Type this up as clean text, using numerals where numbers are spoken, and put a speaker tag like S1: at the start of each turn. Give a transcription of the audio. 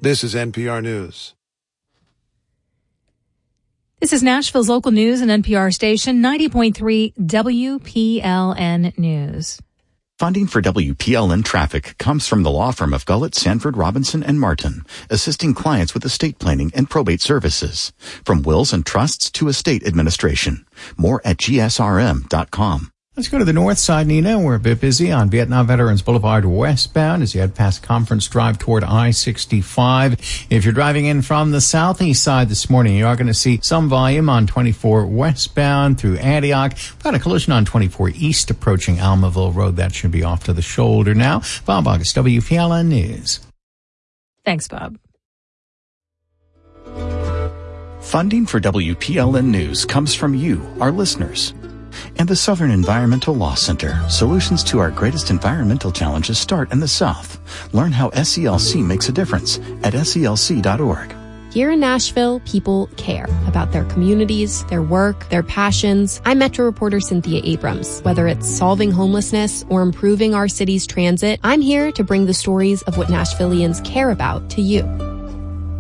S1: This is NPR News.
S2: This is Nashville's local news and NPR station, 90.3 WPLN News.
S3: Funding for WPLN Traffic comes from the law firm of Gullett, Sanford, Robinson, and Martin, assisting clients with estate planning and probate services. From wills and trusts to estate administration. More at gsrm.com.
S4: Let's go to the north side, Nina. We're a bit busy on Vietnam Veterans Boulevard westbound as you head past Conference Drive toward I-65. If you're driving in from the southeast side this morning, you are going to see some volume on 24 westbound through Antioch. About a collision on 24 east approaching Almaville Road. That should be off to the shoulder now. Bob August, WPLN News.
S2: Thanks, Bob.
S3: Funding for WPLN News comes from you, our listeners. And the Southern Environmental Law Center. Solutions to our greatest environmental challenges start in the South. Learn how SELC makes a difference at SELC.org.
S5: Here in Nashville, people care about their communities, their work, their passions. I'm Metro reporter Cynthia Abrams. Whether it's solving homelessness or improving our city's transit, I'm here to bring the stories of what Nashvillians care about to you.